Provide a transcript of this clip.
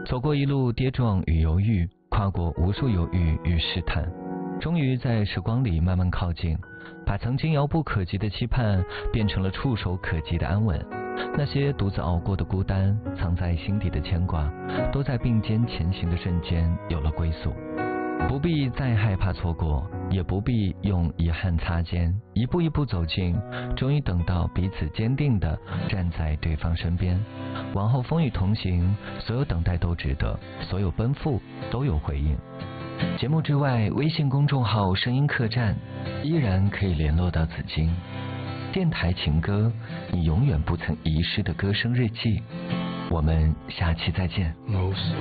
走过一路跌撞与犹豫，跨过无数犹豫与试探，终于在时光里慢慢靠近，把曾经遥不可及的期盼变成了触手可及的安稳。那些独自熬过的孤单，藏在心底的牵挂，都在并肩前行的瞬间有了归宿。不必再害怕错过，也不必用遗憾擦肩，一步一步走近，终于等到彼此坚定地站在对方身边。往后风雨同行，所有等待都值得，所有奔赴都有回应。节目之外，微信公众号声音客栈依然可以联络到紫金。电台情歌，你永远不曾遗失的歌声日记。我们下期再见。